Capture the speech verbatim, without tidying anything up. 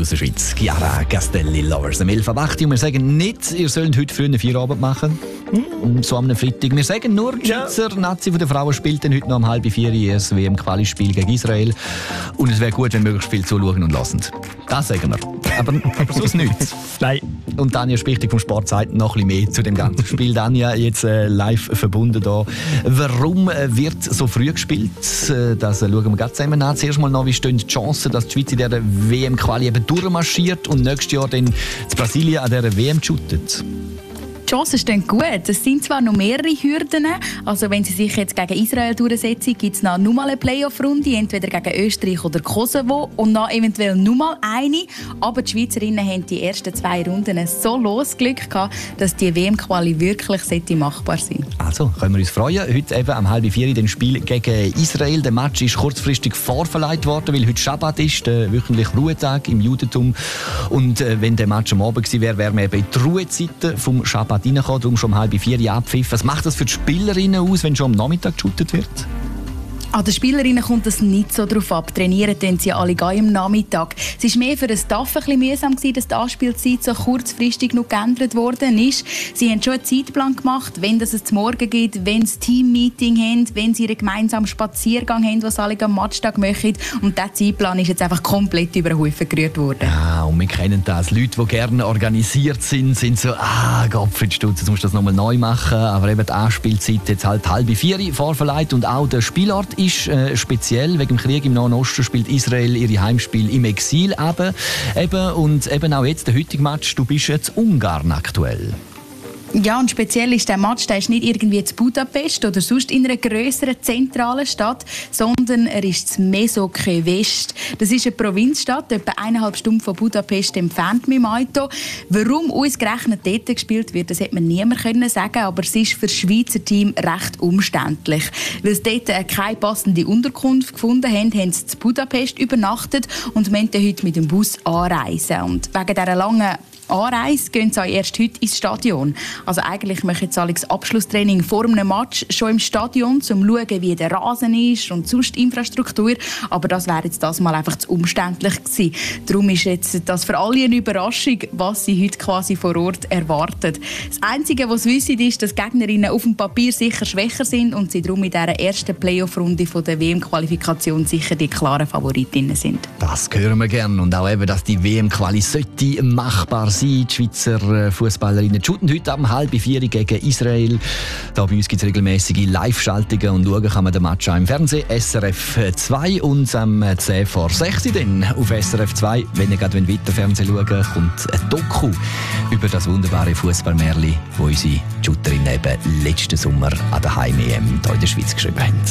aus der Schweiz. Chiara Castelli Lovers. Am elf Uhr acht und wir sagen nicht, ihr sollt heute früh eine Feierabend machen. Mm. So am Freitag. Wir sagen nur, die Schweizer ja. Nazi von der Frauen spielt dann heute noch um halb vier das W M-Quali-Spiel gegen Israel. Und es wäre gut, wenn möglichst viel zuschauen und lassen. Das sagen wir. Aber, aber sonst nichts. Nein. Und Tanja Spichtig vom Sport sagt noch ein bisschen mehr zu dem ganzen Spiel. Tanja, jetzt äh, live verbunden da. Warum äh, wird so früh gespielt? Äh, das äh, schauen wir gerade zusammen an. Zuerst mal noch, wie stehen die Chancen, dass die Schweiz in dieser W M-Quali eben durchmarschiert und nächstes Jahr dann in Brasilien an dieser W M shootet? Die Chancen stehen gut. Es sind zwar noch mehrere Hürden. Also wenn sie sich jetzt gegen Israel durchsetzen, gibt es noch mal eine Playoff-Runde, entweder gegen Österreich oder Kosovo und dann eventuell noch mal eine. Aber die Schweizerinnen haben die ersten zwei Runden so losgelegt, dass die W M-Quali wirklich machbar sein sollte. Also, können wir uns freuen. Heute eben am halb vier das Spiel gegen Israel. Der Match ist kurzfristig vorverlegt worden, weil heute Schabbat ist, der wöchentliche Ruhetag im Judentum. Und äh, wenn der Match am Abend gewesen wäre, wären wir eben in die Ruhezeiten vom Schabbat reinkommen, darum schon um halb vier abpfiff. Was macht das für die Spielerinnen aus, wenn schon am Nachmittag geshootet wird? An den Spielerinnen kommt es nicht so drauf ab. Trainieren tun sie alle gar am Nachmittag. Es war mehr für den Staff ein bisschen mühsam, dass die Anspielzeit so kurzfristig noch geändert worden ist. Sie haben schon einen Zeitplan gemacht, wenn es zum Morgen gibt, wenn sie Team-Meeting haben, wenn sie ihren gemeinsamen Spaziergang haben, was alle am Matchtag machen. Und dieser Zeitplan ist jetzt einfach komplett über den Haufen gerührt worden. Ah, und wir kennen das. Leute, die gerne organisiert sind, sind so, ah, Gottfried-Stutz, jetzt musst du das nochmal neu machen. Aber eben die Anspielzeit jetzt halt halb vier vorverleiht und auch der Spielort ist äh, speziell. Wegen dem Krieg im Nahen Osten spielt Israel ihre Heimspiel im Exil eben. eben. Und eben auch jetzt, der heutige Match, du bist jetzt Ungarn aktuell. Ja, und speziell ist der Match, der ist nicht irgendwie in Budapest oder sonst in einer grösseren zentralen Stadt, sondern er ist in Mesoke West. Das ist eine Provinzstadt, etwa eineinhalb Stunden von Budapest entfernt mit dem Auto. Warum ausgerechnet dort gespielt wird, das hätte man niemand können sagen, aber es ist für das Schweizer Team recht umständlich. Weil sie dort keine passende Unterkunft gefunden haben, haben sie in Budapest übernachtet und wollten heute mit dem Bus anreisen. Und wegen dieser langen Anreise gehen sie auch erst heute ins Stadion. Also eigentlich machen sie das Abschlusstraining vor einem Match schon im Stadion, um zu schauen, wie der Rasen ist und sonst die Infrastruktur. Aber das wäre jetzt das mal einfach zu umständlich gewesen. Darum ist jetzt das für alle eine Überraschung, was sie heute quasi vor Ort erwarten. Das Einzige, was sie wissen, ist, dass die Gegnerinnen auf dem Papier sicher schwächer sind und sie darum in dieser ersten Playoff-Runde der W M-Qualifikation sicher die klaren Favoritinnen sind. Das hören wir gerne. Und auch eben, dass die W M-Quali sollte machbar sein. Die Schweizer Fußballerinnen shooten heute ab halb vier gegen Israel. Da bei uns gibt es regelmäßige Live-Schaltungen und schauen kann man den Match auch im Fernsehen. S R F zwei und am zehn vor sechs dann auf S R F zwei. Wenn ihr gerade weiter Fernsehen schauen wollt, kommt ein Doku über das wunderbare Fußballmärchen, das unsere Shooterinnen eben letzten Sommer an der Heim-E M hier in der Schweiz geschrieben haben.